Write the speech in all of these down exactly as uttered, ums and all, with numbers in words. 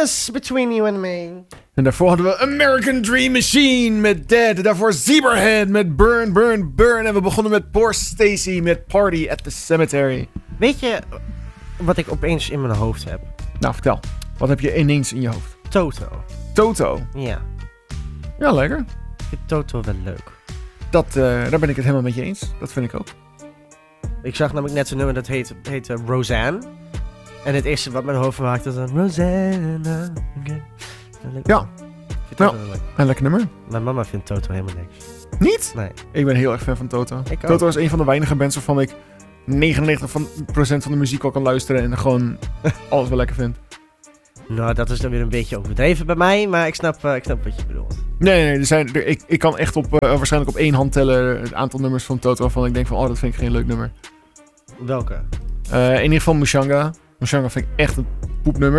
Christmas Between You and Me. En daarvoor hadden we American Dream Machine met Dead. Daarvoor Zebrahead met Burn, Burn, Burn. En we begonnen met Poor Stacy met Party at the Cemetery. Weet je wat ik opeens in mijn hoofd heb? Nou, vertel. Wat heb je ineens in je hoofd? Toto. Toto. Ja. Ja, lekker. Ik vind Toto wel leuk. Dat, uh, daar ben ik het helemaal met je eens. Dat vind ik ook. Ik zag namelijk net zo'n nummer dat heet, heet uh, Roseanne. En het eerste wat mijn hoofd maakt is dan Rosanna. Okay. Ja. Ja. Een lekker nummer. Mijn mama vindt Toto helemaal niks. Niet? Nee. Ik ben heel erg fan van Toto. Ik ook. Toto is een van de weinige bands waarvan ik negenennegentig procent van de muziek al kan luisteren en gewoon alles wel lekker vind. Nou, dat is dan weer een beetje overdreven bij mij, maar ik snap, uh, ik snap wat je bedoelt. Nee, nee, er zijn, er, ik, ik kan echt op, uh, waarschijnlijk op één hand tellen het aantal nummers van Toto waarvan ik denk van, oh, dat vind ik geen leuk nummer. Welke? Uh, in ieder geval Mushanga. Mushanga vind ik echt een poepnummer.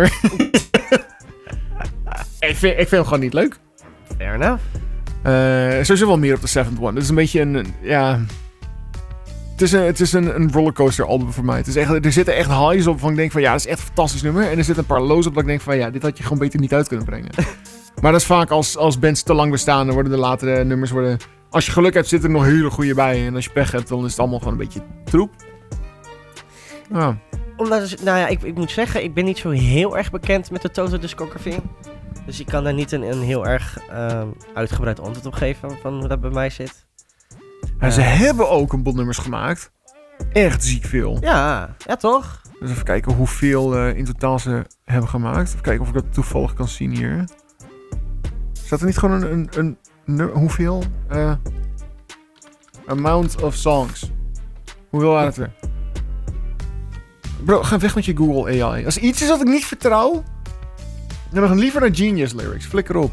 ik, vind, ik vind hem gewoon niet leuk. Fair enough. Uh, sowieso wel meer op de Seventh One. Het is een beetje een, een ja... Het is, een, het is een, een rollercoaster album voor mij. Het is echt, er zitten echt highs op waarvan ik denk van ja, dat is echt een fantastisch nummer. En er zitten een paar lows op dat ik denk van ja, dit had je gewoon beter niet uit kunnen brengen. Maar dat is vaak als, als bands te lang bestaan, dan worden de latere nummers worden... Als je geluk hebt, zitten er nog hele goede bij. En als je pech hebt, dan is het allemaal gewoon een beetje troep. Ja. Omdat, nou ja, ik, ik moet zeggen, ik ben niet zo heel erg bekend met de Toto discography. Dus ik kan daar niet een, een heel erg um, uitgebreid antwoord op geven van hoe dat bij mij zit. En ze uh, hebben ook een boel nummers gemaakt. Echt ziek veel. Ja, ja toch? Dus even kijken hoeveel uh, in totaal ze hebben gemaakt. Even kijken of ik dat toevallig kan zien hier. Staat er niet gewoon een... een, een, een hoeveel? Uh, amount of songs. Hoeveel waren het er? Bro, ga weg met je Google A I. Als er iets is dat ik niet vertrouw... Dan nog liever naar Genius Lyrics. Flikker op.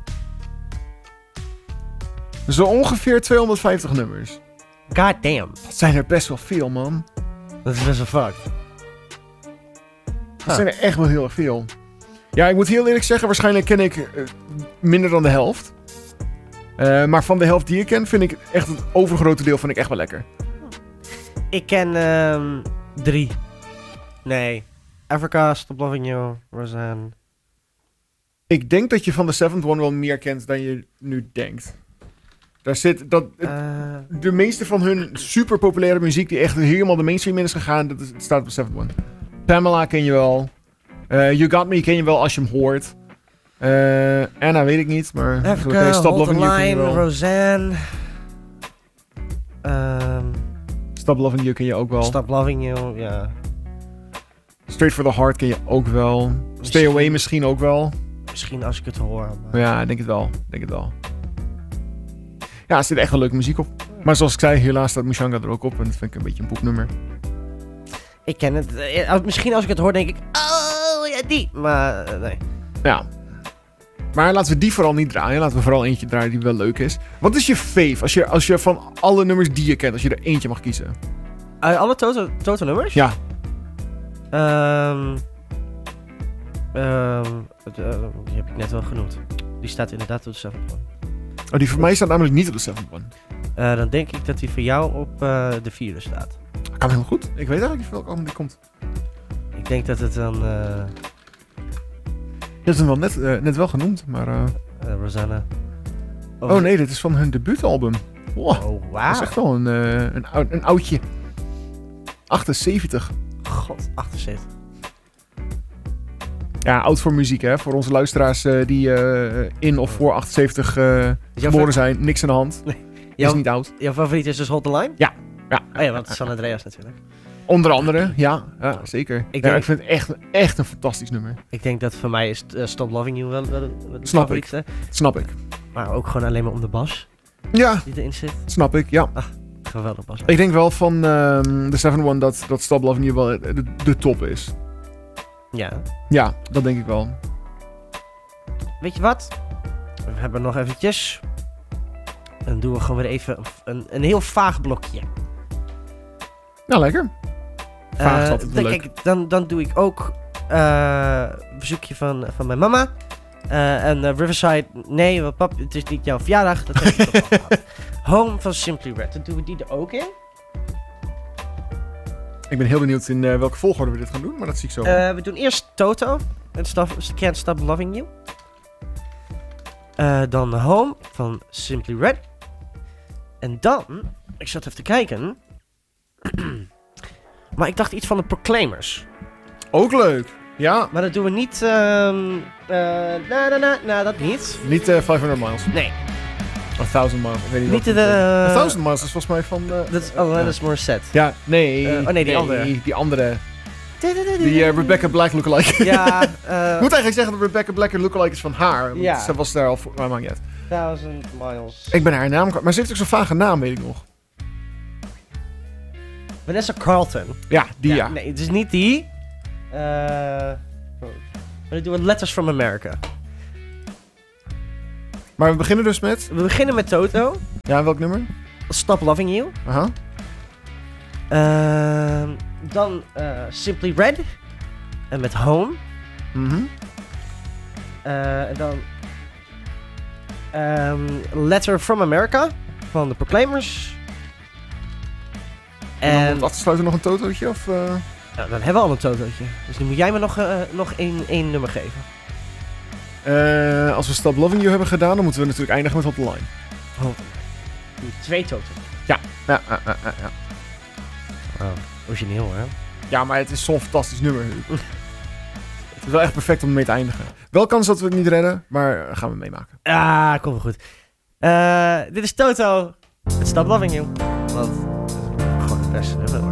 Zo ongeveer tweehonderdvijftig nummers. God damn. Dat zijn er best wel veel, man. Dat is best wel fucked. Dat huh. zijn er echt wel heel erg veel. Ja, ik moet heel eerlijk zeggen, waarschijnlijk ken ik uh, minder dan de helft. Uh, maar van de helft die ik ken, vind ik echt het overgrote deel vind ik echt wel lekker. Ik ken um, drie. Nee. Africa, Stop Loving You, Roseanne. Ik denk dat je van de Seventh One wel meer kent dan je nu denkt. Daar zit dat, het, uh, de meeste van hun super populaire muziek die echt helemaal de mainstream in is gegaan, dat is, het staat op de Seventh One. Pamela ken je wel. Uh, You Got Me ken je wel als je hem hoort. Uh, Anna weet ik niet, maar Africa, okay, Stop Hold Loving the You ken je Line, wel. Roseanne. Um, Stop Loving You ken je ook wel. Stop Loving You, ja. Straight for the Heart ken je ook wel. Misschien, Stay Away misschien ook wel. Misschien als ik het hoor. Maar... Ja, ik denk het wel. Denk het wel. Ja, er zit echt wel leuke muziek op. Maar zoals ik zei, helaas staat Mushanga er ook op. En dat vind ik een beetje een boeknummer. Ik ken het. Uh, misschien als ik het hoor, denk ik... Oh, ja, die. Maar, uh, nee. Ja. Maar laten we die vooral niet draaien. Laten we vooral eentje draaien die wel leuk is. Wat is je fave? Als je, als je van alle nummers die je kent, als je er eentje mag kiezen. Uh, alle Toto, Toto nummers? Ja. Um, um, uh, die heb ik net wel genoemd. Die staat inderdaad op de Seventh One. Oh, die voor mij staat namelijk niet op de Seventh One. Uh, dan denk ik dat die voor jou op uh, de vierde staat. Kan heel goed. Ik weet eigenlijk niet welke album die komt. Ik denk dat het dan... Uh, je hebt hem wel net, uh, net wel genoemd, maar... Uh... Uh, Rosanna. Oh, oh nee, dit is van hun debuutalbum. Wow. Oh, wow. Dat is echt wel een, uh, een, oud, een oudje. achtenzeventig. God, achtenzeventig. Ja, oud voor muziek, hè. Voor onze luisteraars uh, die uh, in of voor achtenzeventig uh, geboren zijn. Niks aan de hand. Nee. Jouw, is niet oud. Jouw favoriet is dus Hold the Line? Ja. Ja. Oh ja, want het is San Andreas natuurlijk. Onder andere, ja. Ja, zeker. Ik, denk, ja, ik vind het echt, echt een fantastisch nummer. Ik denk dat voor mij is uh, Stop Loving You wel, wel de Snap favorietste. Ik. Snap ik. Maar ook gewoon alleen maar om de bas. Ja. Die erin zit. Snap ik, ja. Ah, geweldig bas. Ik denk wel van um, de Seventh One dat, dat Stop Loving You wel de, de top is. Ja. Ja, dat denk ik wel. Weet je wat? We hebben nog eventjes. Dan doen we gewoon weer even een, een heel vaag blokje. Nou, lekker. Vaag is altijd uh, leuk. Kijk, dan, dan doe ik ook uh, een verzoekje van, van mijn mama. Uh, en uh, Riverside, nee, want pap, het is niet jouw verjaardag. Dat heb ik toch al gehad. Home van Simply Red. Dan doen we die er ook in. Ik ben heel benieuwd in uh, welke volgorde we dit gaan doen, maar dat zie ik zo. Uh, we doen eerst Toto. en Stop, Can't Stop Loving You. Uh, dan Home van Simply Red. En dan, ik zat even te kijken. Maar ik dacht iets van de Proclaimers. Ook leuk. Ja. Maar dat doen we niet... Um, uh, na, na, na, na, dat niet. Niet uh, vijfhonderd miles. Nee. Of duizend miles. Ik weet niet Niet de... Uh, Uh, duizend miles is volgens mij van... Uh, dat is Alanis Morissette. Ja, nee. Uh, oh nee, die nee, andere. Die andere. Die uh, Rebecca Black lookalike. Ja. Uh, ik moet eigenlijk zeggen dat Rebecca Black een lookalike is van haar. Want ja. ze was daar al voor... Maar maakt niet uit. Thousand miles. Ik ben haar naam kwijt. Maar ze heeft ook zo'n vage naam, weet ik nog. Vanessa Carlton. Ja, die ja. ja. Nee, het is niet die. Uh, maar dan doen we Letters from America. Maar we beginnen dus met... We beginnen met Toto. Ja, welk nummer? Stop Loving You. Aha. Uh, dan uh, Simply Red. En met Home. Mhm. Mm uh, en dan... Um, Letter from America. Van de Proclaimers. En dan om En... het af te sluiten nog een totootje? Of, uh... Nou, dan hebben we al een totootje. Dus nu moet jij me nog, uh, nog één, één nummer geven. Uh, als we Stop Loving You hebben gedaan, dan moeten we natuurlijk eindigen met Hot Line. Oh. Twee toto's. Ja. Ja, ja, ja, ja. ja. Oh, origineel, hè? Ja, maar het is zo'n fantastisch nummer. Het is wel echt perfect om mee te eindigen. Wel kans dat we het niet redden, maar gaan we meemaken. Ah, komt wel goed. Uh, dit is Toto met Stop Loving You. Want het is gewoon het beste nummer.